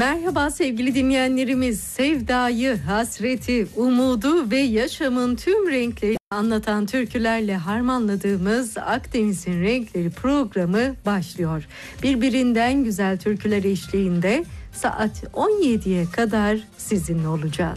Merhaba sevgili dinleyenlerimiz. Sevdayı, hasreti, umudu ve yaşamın tüm renklerini anlatan türkülerle harmanladığımız Akdeniz'in Renkleri programı başlıyor. Birbirinden güzel türküler eşliğinde saat 17'ye kadar sizinle olacağız.